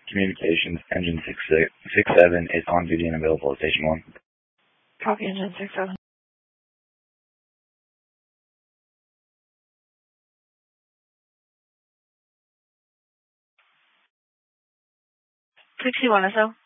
Communications, engine 67 is on duty and available at station 1. Copy, engine 67. 61 or so.